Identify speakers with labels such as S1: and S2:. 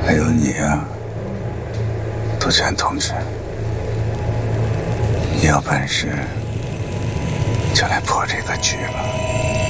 S1: 还有你呀，杜鹃同志，你有本事就来破这个局吧。